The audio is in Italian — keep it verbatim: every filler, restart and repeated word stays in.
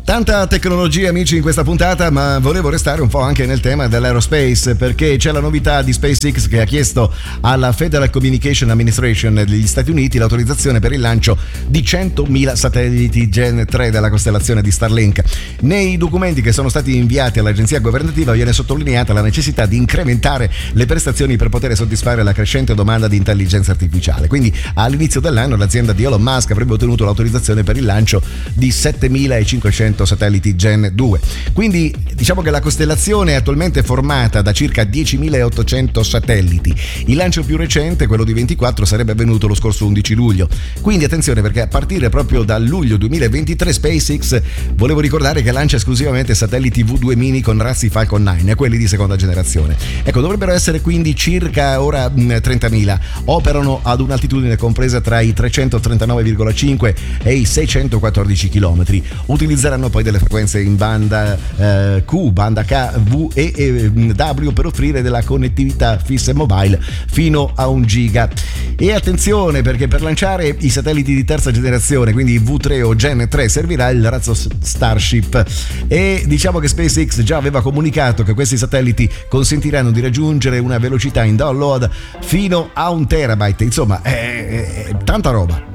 Tanta tecnologia, amici, in questa puntata, ma volevo restare un po' anche nel tema dell'aerospace, perché c'è la novità di SpaceX che ha chiesto alla Federal Communication Administration degli Stati Uniti l'autorizzazione per il lancio di centomila satelliti Gen tre della costellazione di Starlink. Nei documenti che sono stati inviati all'agenzia governativa viene sottolineata la necessità di incrementare le prestazioni per poter soddisfare la crescente domanda di intelligenza artificiale. Quindi all'inizio dell'anno l'azienda di Elon Musk avrebbe ottenuto l'autorizzazione per il lancio di settemilacinquecento satelliti Gen due. Quindi diciamo che la costellazione è attualmente formata da circa diecimilaottocento satelliti. Il lancio più recente, quello di ventiquattro, sarebbe avvenuto lo scorso undici luglio. Quindi attenzione, perché a partire proprio dal luglio duemilaventitré SpaceX, volevo ricordare che lancia esclusivamente satelliti V due mini con razzi Falcon nove, e quelli di seconda generazione. Ecco, dovrebbero essere quindi circa ora trentamila. Operano ad un'altitudine compresa tra i trecentotrentanove virgola cinque e i seicentoquattordici chilometri. Utilizzeranno poi delle frequenze in banda eh, Q, banda K, V e, e W per offrire della connettività fissa e mobile fino a un giga. E attenzione, perché per lanciare i satelliti di terza generazione, quindi V tre o Gen tre, servirà il razzo Starship, e diciamo che SpaceX già aveva comunicato che questi satelliti consentiranno di raggiungere una velocità in download fino a un terabyte. Insomma, è, è, è tanta roba.